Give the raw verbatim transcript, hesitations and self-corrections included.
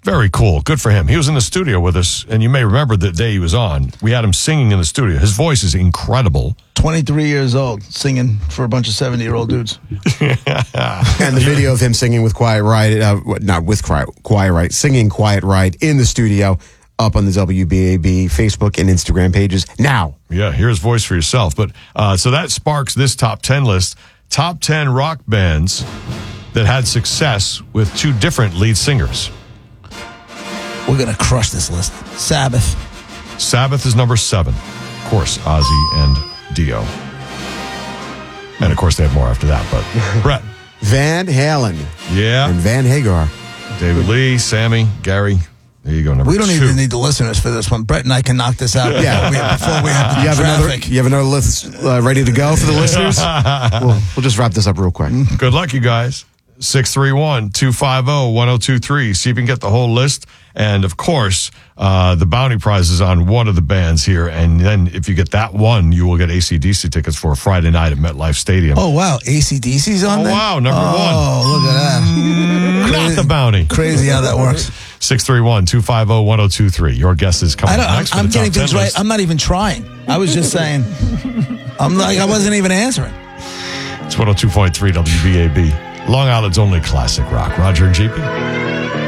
Very cool. Good for him. He was in the studio with us, and you may remember the day he was on. We had him singing in the studio. His voice is incredible. twenty-three years old, singing for a bunch of seventy-year-old dudes. And the video of him singing with Quiet Riot, uh, not with Quiet, Quiet Riot, singing Quiet Riot in the studio, up on the W B A B Facebook and Instagram pages now. Yeah, hear his voice for yourself. But uh, so that sparks this top ten list. Top ten rock bands that had success with two different lead singers. We're going to crush this list. Sabbath. Sabbath is number seven. Of course, Ozzy and Dio. And of course, they have more after that. But Brett. Van Halen. Yeah. And Van Hagar. David Lee, Sammy, Gary. There you go, number We don't two. even need the listeners for this one. Brett and I can knock this out Yeah. before, we, before we have the You have traffic. another. You have another list uh, ready to go for the listeners. we'll, we'll just wrap this up real quick. Good luck, you guys. six three one, two five zero, one zero two three. See if you can get the whole list. And, of course, uh, the bounty prize is on one of the bands here. And then if you get that one, you will get A C D C tickets for a Friday night at MetLife Stadium. Oh, wow. A C D C's on Oh, there? wow, number oh, one. Oh, look at that. Not the bounty. Crazy how that works. six three one, two five zero, one zero two three. Your guess is coming I don't, I'm, next. for I'm the top getting things ten right. list. I'm not even trying. I was just saying. I'm like, I wasn't even answering. It's one oh two point three W B A B. Long Island's only classic rock. Roger and G P.